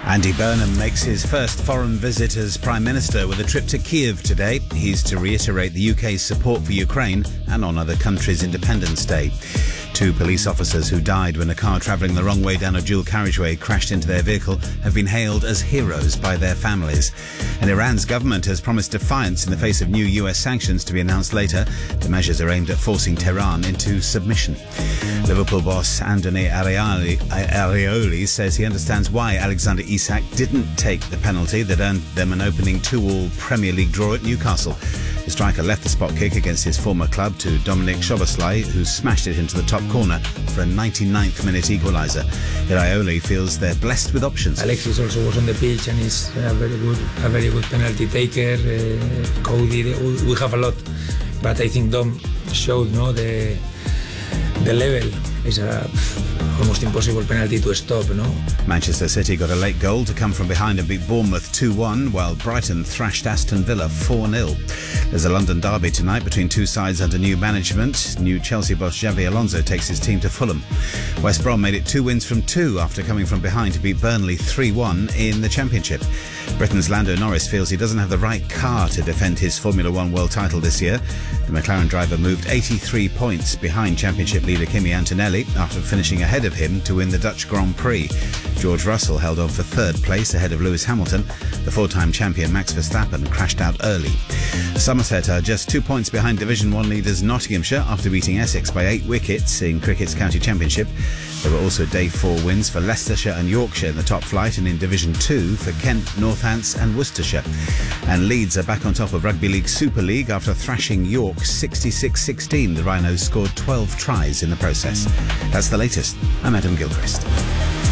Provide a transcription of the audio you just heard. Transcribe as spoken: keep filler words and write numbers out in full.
Andy Burnham makes his first foreign visit as Prime Minister with a trip to Kiev today. He's to reiterate the U K's support for Ukraine and honour the country's Independence Day. Two police officers who died when a car travelling the wrong way down a dual carriageway crashed into their vehicle have been hailed as heroes by their families. And Iran's government has promised defiance in the face of new U S sanctions to be announced later. The measures are aimed at forcing Tehran into submission. Liverpool boss Andoni Areoli, Areoli says he understands why Alexander Isak didn't take the penalty that earned them an opening two-all Premier League draw at Newcastle. The striker left the spot kick against his former club to Dominic Szoboszlai, who smashed it into the top corner for a ninety-ninth minute equaliser. Iraoli feels they're blessed with options. Alexis also was on the pitch and is a very good, a very good penalty taker. Uh, Cody, we have a lot, but I think Dom showed no the the level. It's a almost impossible penalty to stop, no? Manchester City got a late goal to come from behind and beat Bournemouth two one, while Brighton thrashed Aston Villa four nil. There's a London derby tonight between two sides under new management. New Chelsea boss Xabi Alonso takes his team to Fulham. West Brom made it two wins from two after coming from behind to beat Burnley three one in the Championship. Britain's Lando Norris feels he doesn't have the right car to defend his Formula One world title this year. The McLaren driver moved eighty-three points behind Championship leader Kimi Antonelli after finishing ahead of him to win the Dutch Grand Prix. George Russell held on for third place ahead of Lewis Hamilton. The four-time champion Max Verstappen crashed out early. Somerset are just two points behind Division one leaders Nottinghamshire after beating Essex by eight wickets in cricket's county championship. There were also day four wins for Leicestershire and Yorkshire in the top flight, and in Division two for Kent, Northants and Worcestershire. And Leeds are back on top of Rugby League Super League after thrashing York sixty-six sixteen. The Rhinos scored twelve tries in the process. That's the latest. I'm Adam Gilchrist.